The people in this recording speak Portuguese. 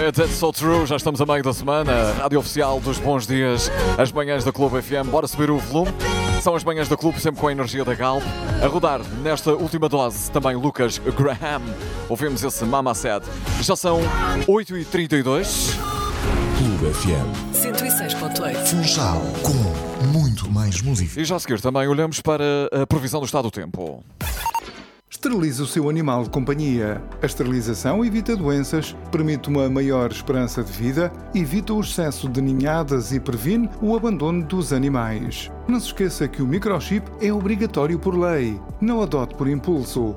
That's so true, já estamos a meio da semana. Rádio Oficial dos Bons Dias, as manhãs da Clube FM. Bora subir o volume. São as manhãs da Clube, sempre com a energia da Galp. A rodar nesta última dose também Lucas Graham. Ouvimos esse Mama Said. Já são 8h32. Clube FM 106.8. Funchal, com muito mais música. E já a seguir também olhamos para a previsão do estado do tempo. Esterilize o seu animal de companhia. A esterilização evita doenças, permite uma maior esperança de vida, evita o excesso de ninhadas e previne o abandono dos animais. Não se esqueça que o microchip é obrigatório por lei. Não adote por impulso.